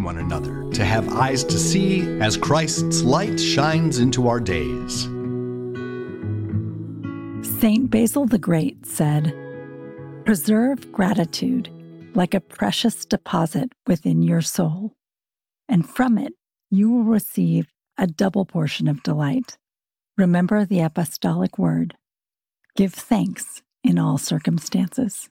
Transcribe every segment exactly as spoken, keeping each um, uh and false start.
one another, to have eyes to see as Christ's light shines into our days. Saint Basil the Great said, "Preserve gratitude like a precious deposit within your soul, and from it you will receive a double portion of delight. Remember the apostolic word. Give thanks in all circumstances."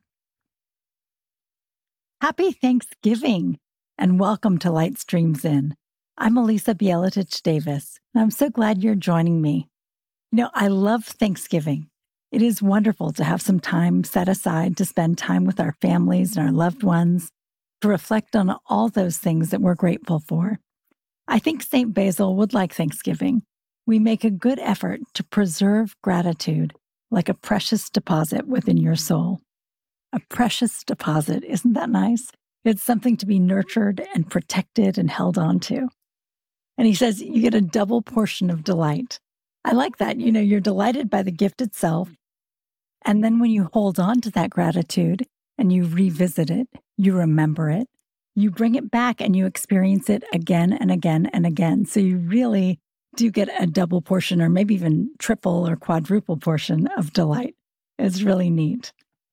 Happy Thanksgiving, and welcome to Light Streams In. I'm Elisa Bieletich Davis, and I'm so glad you're joining me. You know, I love Thanksgiving. It is wonderful to have some time set aside to spend time with our families and our loved ones, to reflect on all those things that we're grateful for. I think Saint Basil would like Thanksgiving. We make a good effort to preserve gratitude like a precious deposit within your soul. A precious deposit, isn't that nice? It's something to be nurtured and protected and held on to. And he says you get a double portion of delight. I like that. You know, you're delighted by the gift itself. And then when you hold on to that gratitude and you revisit it, you remember it, you bring it back and you experience it again and again and again. So you really do get a double portion, or maybe even triple or quadruple portion of delight. It's really neat.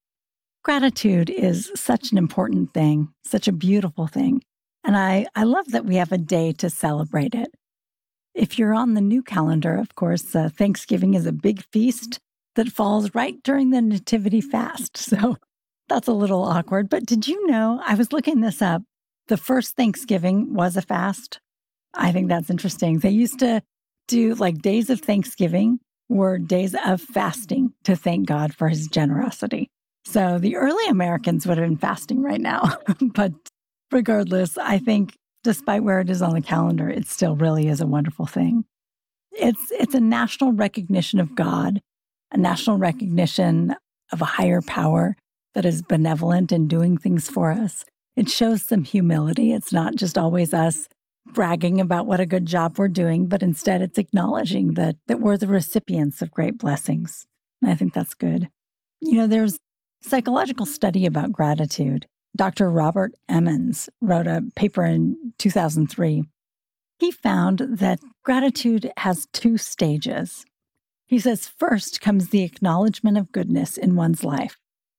Gratitude is such an important thing, such a beautiful thing. And I, I love that we have a day to celebrate it. If you're on the new calendar, of course, uh, Thanksgiving is a big feast that falls right during the Nativity fast. So that's a little awkward. But did you know, I was looking this up, the first Thanksgiving was a fast? I think that's interesting. They used to do like days of Thanksgiving were days of fasting to thank God for his generosity. So the early Americans would have been fasting right now. But regardless, I think despite where it is on the calendar, it still really is a wonderful thing. It's, it's a national recognition of God, a national recognition of a higher power that is benevolent and doing things for us. It shows some humility. It's not just always us bragging about what a good job we're doing, but instead it's acknowledging that, that we're the recipients of great blessings. And I think that's good. You know, there's psychological study about gratitude. Doctor Robert Emmons wrote a paper in two thousand three. He found that gratitude has two stages. He says first comes the acknowledgement of goodness in one's life.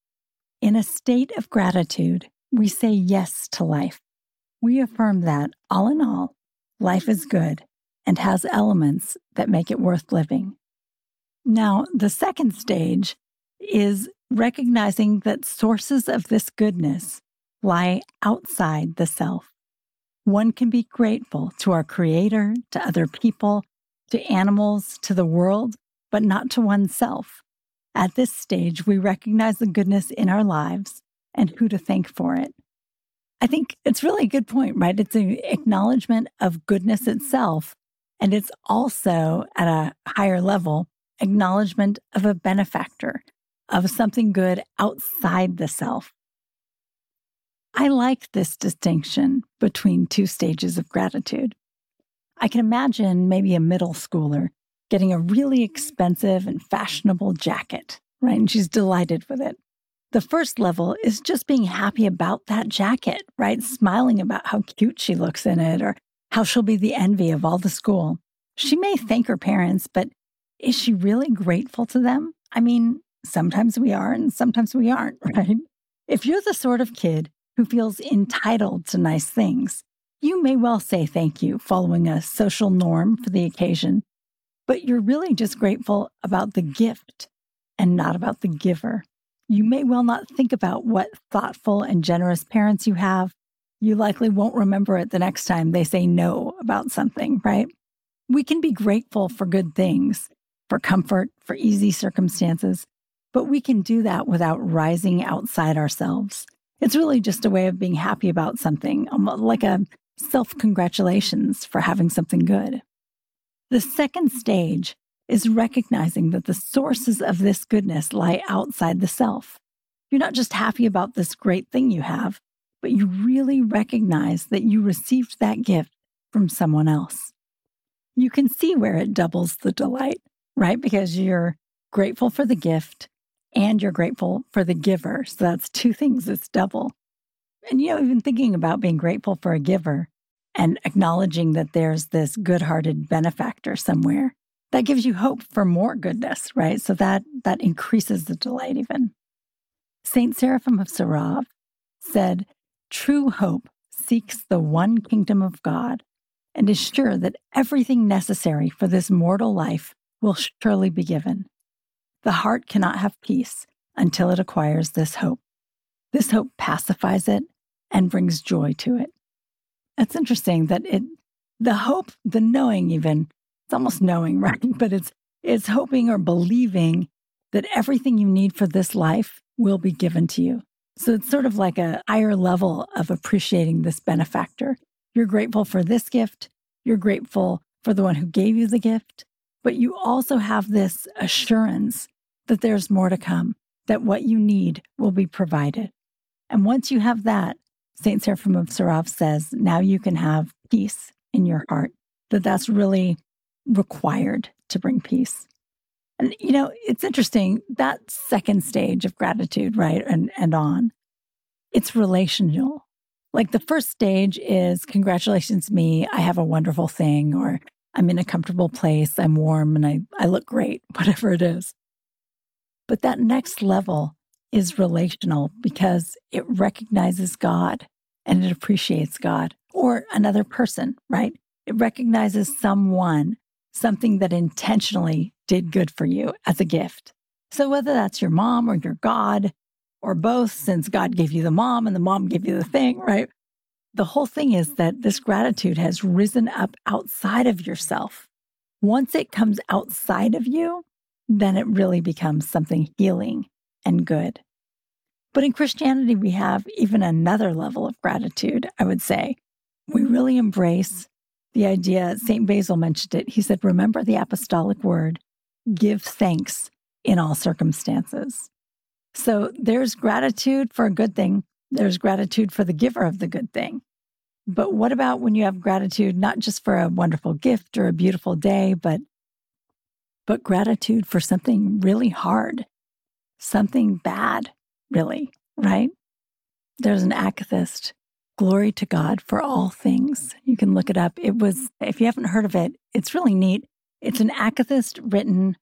In a state of gratitude, we say yes to life. We affirm that, all in all, life is good and has elements that make it worth living. Now, the second stage is recognizing that sources of this goodness lie outside the self. One can be grateful to our Creator, to other people, to animals, to the world, but not to oneself. At this stage, we recognize the goodness in our lives and who to thank for it. I think it's really a good point, right? It's an acknowledgement of goodness itself, and it's also, at a higher level, acknowledgement of a benefactor, of something good outside the self. I like this distinction between two stages of gratitude. I can imagine maybe a middle schooler getting a really expensive and fashionable jacket, right? And she's delighted with it. The first level is just being happy about that jacket, right? Smiling about how cute she looks in it or how she'll be the envy of all the school. She may thank her parents, but is she really grateful to them? I mean, sometimes we are and sometimes we aren't, right? If you're the sort of kid who feels entitled to nice things, you may well say thank you following a social norm for the occasion, but you're really just grateful about the gift and not about the giver. You may well not think about what thoughtful and generous parents you have. You likely won't remember it the next time they say no about something, right? We can be grateful for good things, for comfort, for easy circumstances, but we can do that without rising outside ourselves. It's really just a way of being happy about something, like a self-congratulations for having something good. The second stage is recognizing that the sources of this goodness lie outside the self. You're not just happy about this great thing you have, but you really recognize that you received that gift from someone else. You can see where it doubles the delight, right? Because you're grateful for the gift and you're grateful for the giver. So that's two things, it's double. And, you know, even thinking about being grateful for a giver, and acknowledging that there's this good-hearted benefactor somewhere, that gives you hope for more goodness, right? So that that increases the delight even. Saint Seraphim of Sarov said, "True hope seeks the one kingdom of God and is sure that everything necessary for this mortal life will surely be given. The heart cannot have peace until it acquires this hope. This hope pacifies it and brings joy to it." It's interesting that it, the hope, the knowing even, it's almost knowing, right? But it's it's hoping or believing that everything you need for this life will be given to you. So it's sort of like a higher level of appreciating this benefactor. You're grateful for this gift. You're grateful for the one who gave you the gift. But you also have this assurance that there's more to come, that what you need will be provided. And once you have that, Saint Seraphim of Sarov says, now you can have peace in your heart, that that's really required to bring peace. And, you know, it's interesting, that second stage of gratitude, right, and, and on, it's relational. Like the first stage is, congratulations me, I have a wonderful thing, or I'm in a comfortable place, I'm warm, and I, I look great, whatever it is. But that next level is relational because it recognizes God and it appreciates God or another person, right? It recognizes someone, something that intentionally did good for you as a gift. So whether that's your mom or your God or both, since God gave you the mom and the mom gave you the thing, right? The whole thing is that this gratitude has risen up outside of yourself. Once it comes outside of you, then it really becomes something healing and good. But in Christianity, we have even another level of gratitude, I would say. We really embrace the idea, Saint Basil mentioned it. He said, remember the apostolic word, give thanks in all circumstances. So there's gratitude for a good thing. There's gratitude for the giver of the good thing. But what about when you have gratitude, not just for a wonderful gift or a beautiful day, but, but gratitude for something really hard, something bad, really, right? There's an akathist, Glory to God for All Things. You can look it up. It was, if you haven't heard of it, it's really neat. It's an akathist written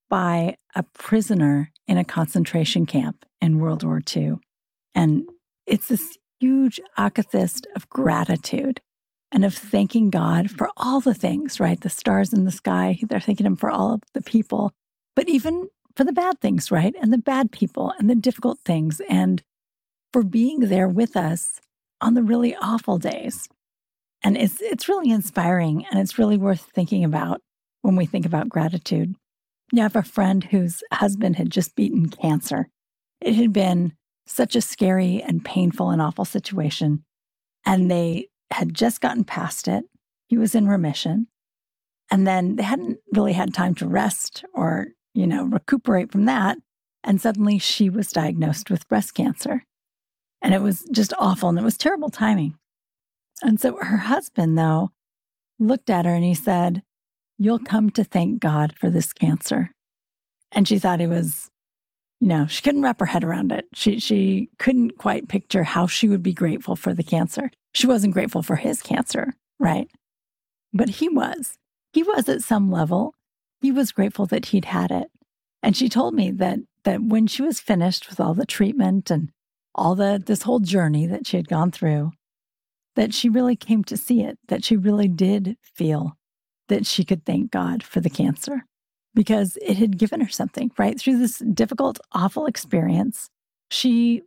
by a prisoner in a concentration camp in World War Two. And it's this huge akathist of gratitude and of thanking God for all the things, right? The stars in the sky, they're thanking him for all of the people, but even for the bad things, right? And the bad people and the difficult things, and for being there with us on the really awful days. And it's it's really inspiring, and it's really worth thinking about when we think about gratitude. You have a friend whose husband had just beaten cancer. It had been such a scary and painful and awful situation, and they had just gotten past it. He was in remission, and then they hadn't really had time to rest or, you know, recuperate from that. And suddenly she was diagnosed with breast cancer. And it was just awful, and it was terrible timing. And so her husband, though, looked at her and he said, you'll come to thank God for this cancer. And she thought he was, you know, she couldn't wrap her head around it. She she couldn't quite picture how she would be grateful for the cancer. She wasn't grateful for his cancer, right? But he was. He was at some level. He was grateful that he'd had it. And she told me that that when she was finished with all the treatment and all the this whole journey that she had gone through, that she really came to see it, that she really did feel that she could thank God for the cancer because it had given her something, right? Through this difficult, awful experience, she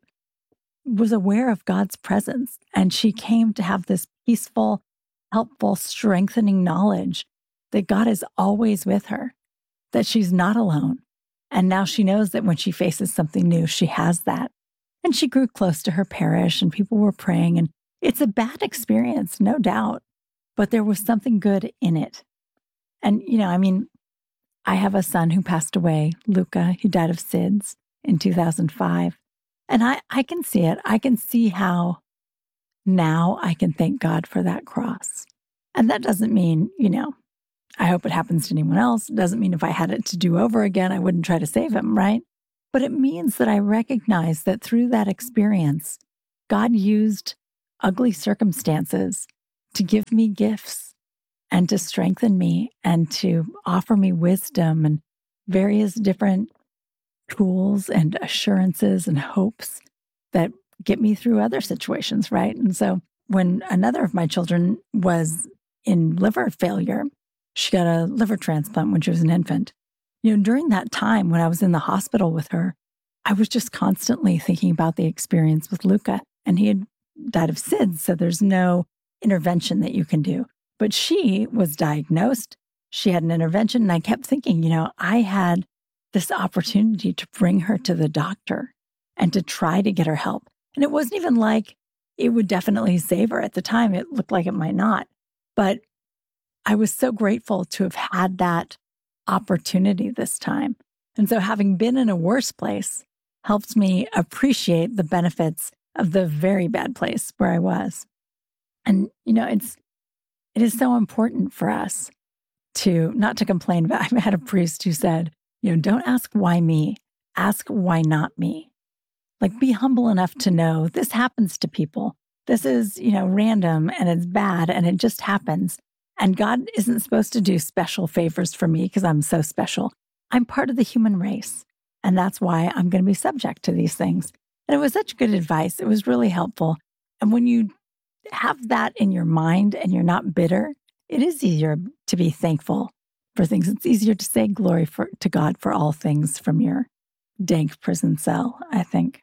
was aware of God's presence, and she came to have this peaceful, helpful, strengthening knowledge that God is always with her, that she's not alone. And now she knows that when she faces something new, she has that. And she grew close to her parish, and people were praying, and it's a bad experience, no doubt, but there was something good in it. And, you know, I mean, I have a son who passed away, Luca, who died of S I D S in two thousand five. And I, I can see it. I can see how now I can thank God for that cross. And that doesn't mean, you know, I hope it happens to anyone else. It doesn't mean if I had it to do over again, I wouldn't try to save him, right? But it means that I recognize that through that experience, God used ugly circumstances to give me gifts and to strengthen me and to offer me wisdom and various different tools and assurances and hopes that get me through other situations, right? And so when another of my children was in liver failure, she got a liver transplant when she was an infant. You know, during that time when I was in the hospital with her, I was just constantly thinking about the experience with Luca. And he had died of S I D S, so there's no intervention that you can do. But she was diagnosed, she had an intervention, and I kept thinking, you know, I had this opportunity to bring her to the doctor and to try to get her help. And it wasn't even like it would definitely save her. At the time, it looked like it might not. But I was so grateful to have had that opportunity this time. And so having been in a worse place helped me appreciate the benefits of the very bad place where I was. And, you know, it's, it is so important for us to not to complain about. I had a priest who said, you know, don't ask why me, ask why not me. Like, be humble enough to know this happens to people. This is, you know, random and it's bad and it just happens. And God isn't supposed to do special favors for me because I'm so special. I'm part of the human race. And that's why I'm going to be subject to these things. And it was such good advice. It was really helpful. And when you have that in your mind and you're not bitter, it is easier to be thankful for things. It's easier to say glory for, to God for all things from your dank prison cell, I think.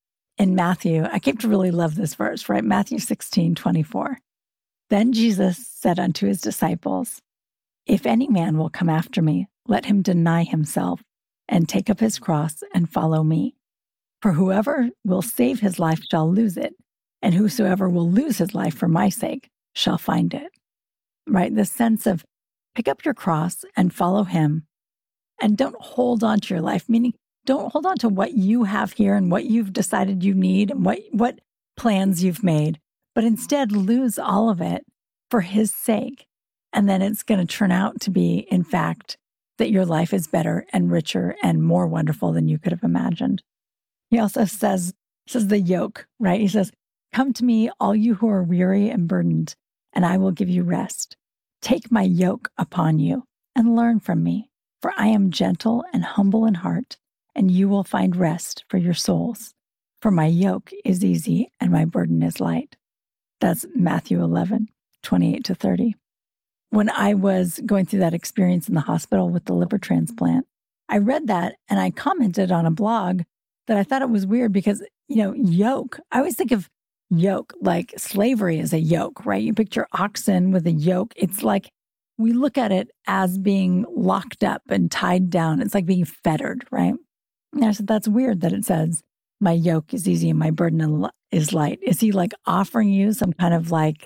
In Matthew, I came to really love this verse, right? Matthew sixteen twenty-four. Then Jesus said unto his disciples, if any man will come after me, let him deny himself and take up his cross and follow me. For whoever will save his life shall lose it, and whosoever will lose his life for my sake shall find it. Right? The sense of pick up your cross and follow him, and don't hold on to your life, meaning don't hold on to what you have here and what you've decided you need and what, what plans you've made, but instead lose all of it for his sake. And then it's going to turn out to be, in fact, that your life is better and richer and more wonderful than you could have imagined. He also says, says the yoke, right? He says, come to me, all you who are weary and burdened, and I will give you rest. Take my yoke upon you and learn from me, for I am gentle and humble in heart, and you will find rest for your souls. For my yoke is easy and my burden is light. That's Matthew eleven, twenty-eight to thirty. When I was going through that experience in the hospital with the liver transplant, I read that and I commented on a blog that I thought it was weird because, you know, yoke, I always think of yoke like slavery is a yoke, right? You picture oxen with a yoke. It's like we look at it as being locked up and tied down. It's like being fettered, right? And I said, that's weird that it says, my yoke is easy and my burden is light. Is he like offering you some kind of like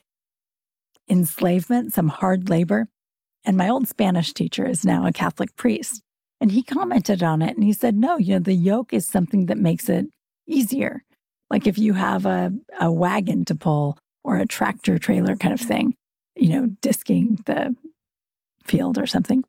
enslavement, some hard labor? And my old Spanish teacher is now a Catholic priest. And he commented on it and he said, no, you know, the yoke is something that makes it easier. Like if you have a, a wagon to pull or a tractor trailer kind of thing, you know, disking the field or something,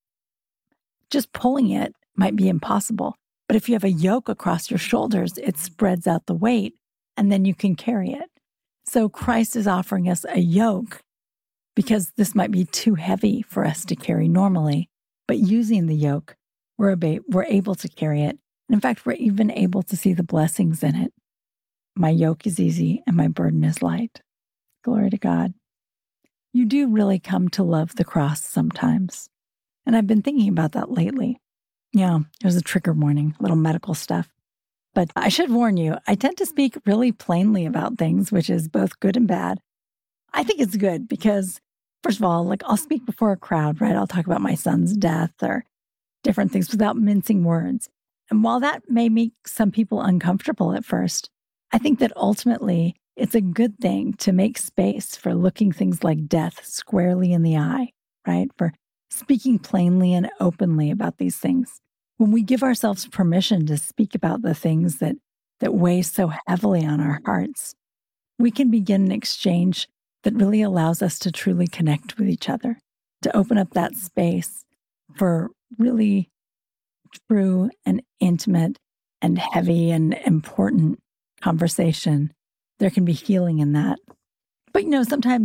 just pulling it might be impossible. But if you have a yoke across your shoulders, it spreads out the weight and then you can carry it. So Christ is offering us a yoke because this might be too heavy for us to carry normally, but using the yoke, we're, ab- we're able to carry it. And in fact, we're even able to see the blessings in it. My yoke is easy and my burden is light. Glory to God. You do really come to love the cross sometimes. And I've been thinking about that lately. Yeah, it was a trigger warning, little medical stuff. But I should warn you, I tend to speak really plainly about things, which is both good and bad. I think it's good because, first of all, like I'll speak before a crowd, right? I'll talk about my son's death or different things without mincing words. And while that may make some people uncomfortable at first, I think that ultimately it's a good thing to make space for looking things like death squarely in the eye, right? For speaking plainly and openly about these things. When we give ourselves permission to speak about the things that, that weigh so heavily on our hearts, we can begin an exchange that really allows us to truly connect with each other, to open up that space for really true and intimate and heavy and important conversation. There can be healing in that. But, you know, sometimes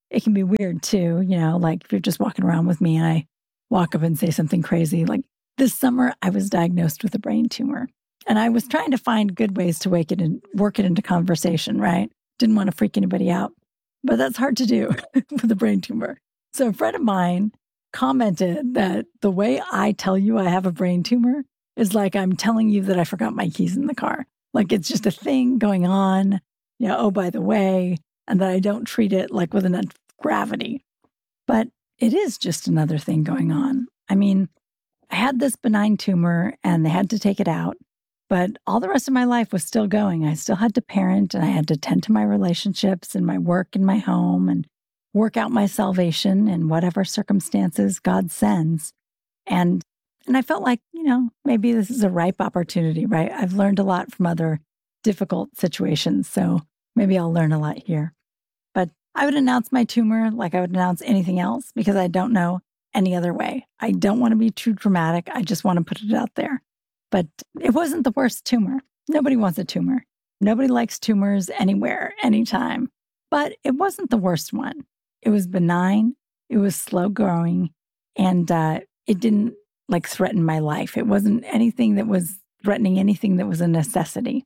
it can be weird too, you know, like if you're just walking around with me and I walk up and say something crazy. Like this summer, I was diagnosed with a brain tumor and I was trying to find good ways to wake it and work it into conversation, right? Didn't want to freak anybody out, but that's hard to do with a brain tumor. So a friend of mine commented that the way I tell you I have a brain tumor is like I'm telling you that I forgot my keys in the car. Like it's just a thing going on, you know, oh, by the way, and that I don't treat it like with enough gravity. But it is just another thing going on. I mean, I had this benign tumor and they had to take it out, but all the rest of my life was still going. I still had to parent and I had to tend to my relationships and my work and my home and work out my salvation in whatever circumstances God sends. And and I felt like, you know, maybe this is a ripe opportunity, right? I've learned a lot from other difficult situations, so maybe I'll learn a lot here. But I would announce my tumor like I would announce anything else because I don't know any other way. I don't want to be too dramatic. I just want to put it out there. But it wasn't the worst tumor. Nobody wants a tumor. Nobody likes tumors anywhere, anytime. But it wasn't the worst one. It was benign. It was slow growing. And uh, it didn't like threaten my life. It wasn't anything that was threatening anything that was a necessity.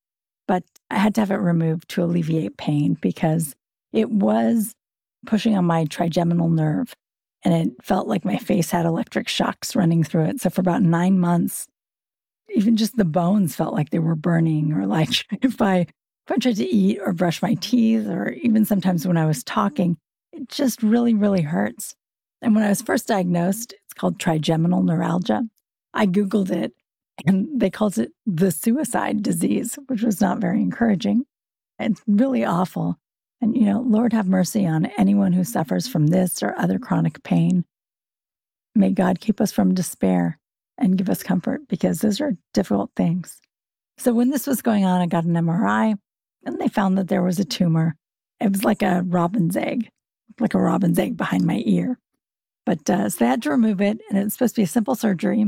But I had to have it removed to alleviate pain because it was pushing on my trigeminal nerve. And it felt like my face had electric shocks running through it. So for about nine months, even just the bones felt like they were burning, or like if I, if I tried to eat or brush my teeth, or even sometimes when I was talking, it just really, really hurts. And when I was first diagnosed, it's called trigeminal neuralgia. I Googled it and they called it the suicide disease, which was not very encouraging. It's really awful. And, you know, Lord have mercy on anyone who suffers from this or other chronic pain. May God keep us from despair and give us comfort because those are difficult things. So when this was going on, I got an M R I and they found that there was a tumor. It was like a robin's egg, like a robin's egg behind my ear. But uh, so they had to remove it, and it's supposed to be a simple surgery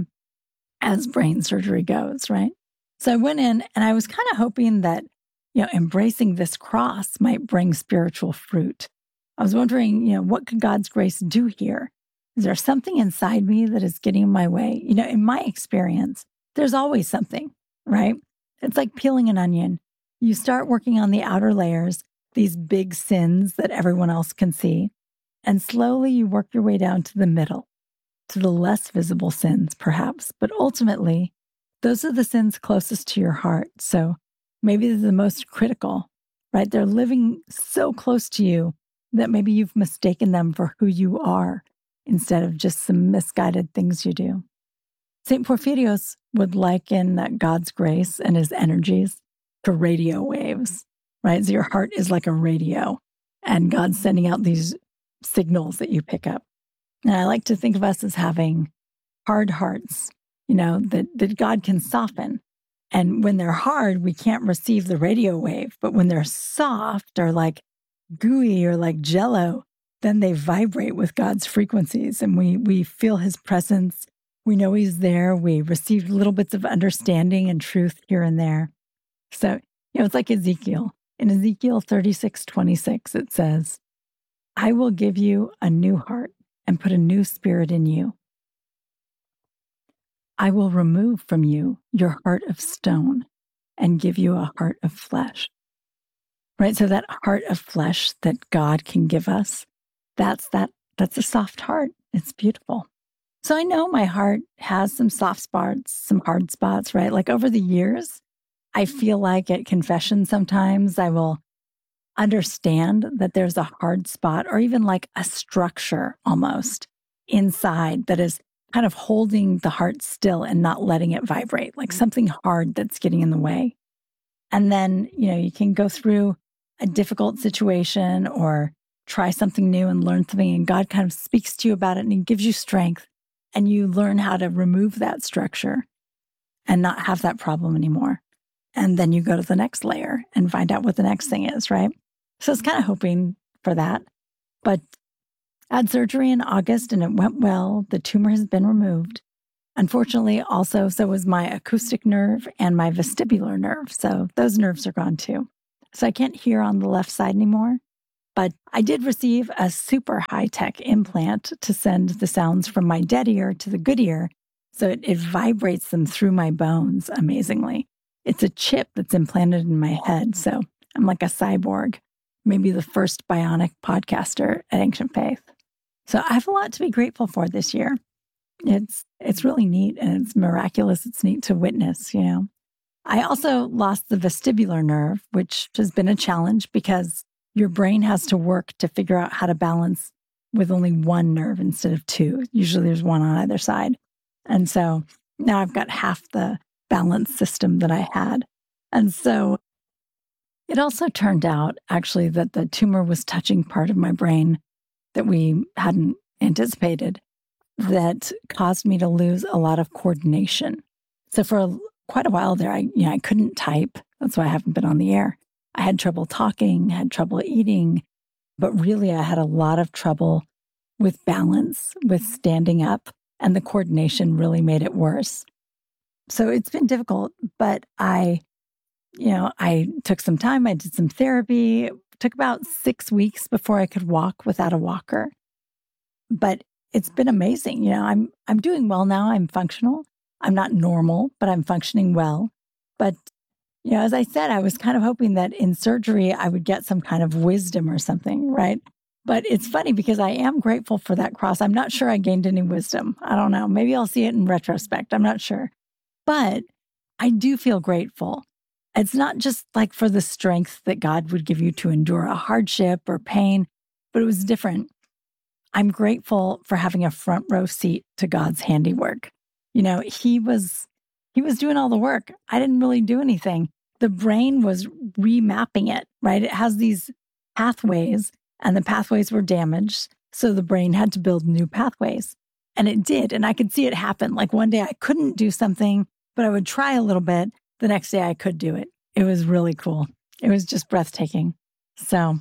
as brain surgery goes, right? So I went in and I was kind of hoping that, you know, embracing this cross might bring spiritual fruit. I was wondering, you know, what could God's grace do here? Is there something inside me that is getting in my way? You know, in my experience, there's always something, right? It's like peeling an onion. You start working on the outer layers, these big sins that everyone else can see, and slowly you work your way down to the middle, to the less visible sins, perhaps. But ultimately, those are the sins closest to your heart. So maybe they're the most critical, right? They're living so close to you that maybe you've mistaken them for who you are instead of just some misguided things you do. Saint Porphyrios would liken God's grace and his energies to radio waves, right? So your heart is like a radio, and God's sending out these signals that you pick up. And I like to think of us as having hard hearts, you know, that, that God can soften. And when they're hard, we can't receive the radio wave. But when they're soft or like gooey or like jello, then they vibrate with God's frequencies and we we feel his presence. We know he's there. We receive little bits of understanding and truth here and there. So, you know, it's like Ezekiel. In Ezekiel thirty-six twenty-six, it says, I will give you a new heart and put a new spirit in you. I will remove from you your heart of stone and give you a heart of flesh. Right? So that heart of flesh that God can give us, that's that, that's a soft heart. It's beautiful. So I know my heart has some soft spots, some hard spots, right? Like over the years, I feel like at confession sometimes I will understand that there's a hard spot or even like a structure almost inside that is kind of holding the heart still and not letting it vibrate, like something hard that's getting in the way. And then, you know, you can go through a difficult situation or try something new and learn something, and God kind of speaks to you about it and he gives you strength, and you learn how to remove that structure and not have that problem anymore. And then you go to the next layer and find out what the next thing is, right? So it's kind of hoping for that. But I had surgery in August and it went well. The tumor has been removed. Unfortunately, also, so was my acoustic nerve and my vestibular nerve. So those nerves are gone too. So I can't hear on the left side anymore. But I did receive a super high-tech implant to send the sounds from my dead ear to the good ear, so it, it vibrates them through my bones amazingly. It's a chip that's implanted in my head, so I'm like a cyborg, maybe the first bionic podcaster at Ancient Faith. So I have a lot to be grateful for this year. It's it's really neat and it's miraculous. It's neat to witness, you know. I also lost the vestibular nerve, which has been a challenge because your brain has to work to figure out how to balance with only one nerve instead of two. Usually there's one on either side. And so now I've got half the balance system that I had. And so it also turned out actually that the tumor was touching part of my brain that we hadn't anticipated that caused me to lose a lot of coordination. So for a, quite a while there, I, you know, I couldn't type. That's why I haven't been on the air. I had trouble talking, had trouble eating, but really I had a lot of trouble with balance, with standing up, and the coordination really made it worse. So it's been difficult, but I, you know, I took some time, I did some therapy. It took about six weeks before I could walk without a walker. But it's been amazing. You know, I'm I'm doing well now. I'm functional. I'm not normal, but I'm functioning well. But you know, as I said, I was kind of hoping that in surgery, I would get some kind of wisdom or something, right? But it's funny because I am grateful for that cross. I'm not sure I gained any wisdom. I don't know. Maybe I'll see it in retrospect. I'm not sure. But I do feel grateful. It's not just like for the strength that God would give you to endure a hardship or pain, but it was different. I'm grateful for having a front row seat to God's handiwork. You know, he was, he was doing all the work. I didn't really do anything. The brain was remapping it, right? It has these pathways and the pathways were damaged. So the brain had to build new pathways. And it did. And I could see it happen. Like one day I couldn't do something, but I would try a little bit. The next day I could do it. It was really cool. It was just breathtaking. So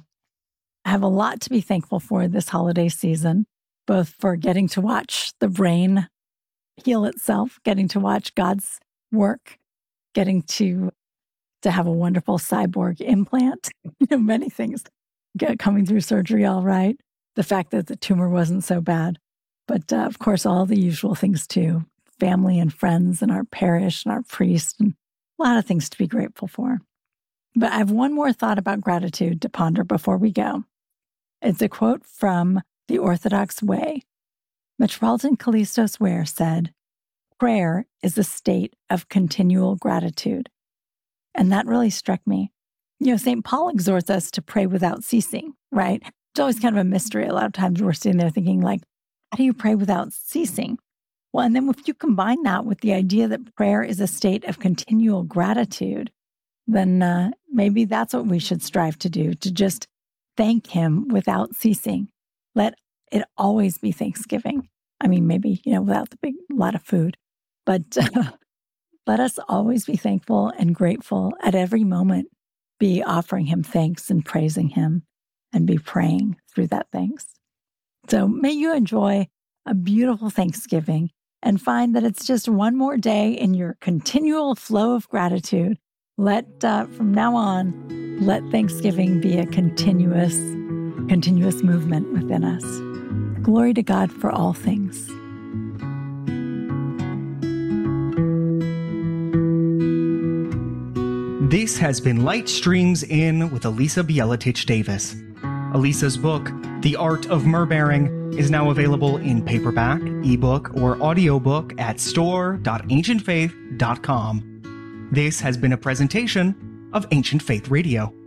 I have a lot to be thankful for this holiday season, both for getting to watch the brain heal itself, getting to watch God's work, getting to to have a wonderful cyborg implant, you know, many things, get coming through surgery all right, the fact that the tumor wasn't so bad. But uh, of course, all the usual things too, family and friends and our parish and our priest, and a lot of things to be grateful for. But I have one more thought about gratitude to ponder before we go. It's a quote from The Orthodox Way. Metropolitan Callistos Ware said, "Prayer is a state of continual gratitude." And that really struck me. You know, Saint Paul exhorts us to pray without ceasing, right? It's always kind of a mystery. A lot of times we're sitting there thinking like, how do you pray without ceasing? Well, and then if you combine that with the idea that prayer is a state of continual gratitude, then uh, maybe that's what we should strive to do, to just thank him without ceasing. Let it always be Thanksgiving. I mean, maybe, you know, without the big lot of food, but uh, let us always be thankful and grateful at every moment, be offering him thanks and praising him and be praying through that thanks. So may you enjoy a beautiful Thanksgiving and find that it's just one more day in your continual flow of gratitude. Let, uh, from now on, let Thanksgiving be a continuous, continuous movement within us. Glory to God for all things. This has been Light Streams In with Elisa Bieletich Davis. Elisa's book, The Art of Myrrh Bearing, is now available in paperback, ebook, or audiobook at store dot ancient faith dot com. This has been a presentation of Ancient Faith Radio.